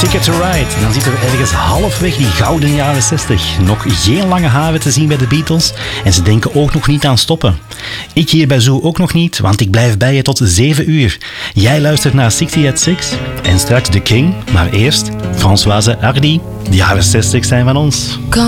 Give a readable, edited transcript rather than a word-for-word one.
Ticket to Ride. Dan zitten we ergens halfweg die gouden jaren 60. Nog geen lange haren te zien bij de Beatles en ze denken ook nog niet aan stoppen. Ik hier bij Zoo ook nog niet, want ik blijf bij je tot 7 uur. Jij luistert naar 60 at 6 en straks The King, maar eerst Françoise Hardy. De jaren 60 zijn van ons.